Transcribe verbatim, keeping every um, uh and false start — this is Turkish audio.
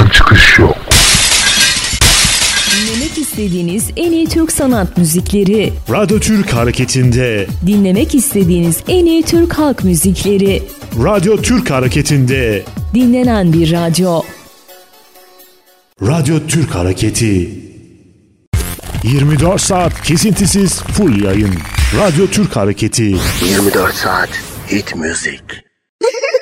Buradan çıkış yok. Dinlemek istediğiniz en iyi Türk sanat müzikleri. Radyo Türk Hareketi'nde. Dinlemek istediğiniz en iyi Türk halk müzikleri. Radyo Türk Hareketi'nde. Dinlenen bir radyo. Radyo Türk Hareketi. yirmi dört saat kesintisiz full yayın. Radyo Türk Hareketi. yirmi dört saat hit müzik.